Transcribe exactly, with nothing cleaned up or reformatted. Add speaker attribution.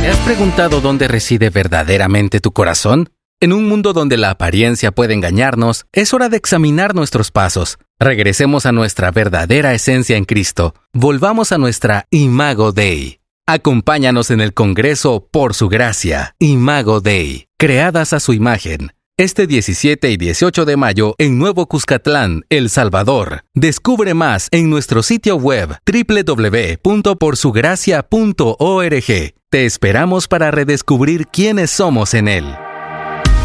Speaker 1: ¿Te has preguntado dónde reside verdaderamente tu corazón? En un mundo donde la apariencia puede engañarnos, es hora de examinar nuestros pasos. Regresemos a nuestra verdadera esencia en Cristo. Volvamos a nuestra Imago Dei. Acompáñanos en el Congreso Por Su Gracia, Imago Dei, creadas a su imagen. Este diecisiete y dieciocho de mayo en Nuevo Cuscatlán, El Salvador. Descubre más en nuestro sitio web doble u doble u doble u punto por su gracia punto org. Te esperamos para redescubrir quiénes somos en Él.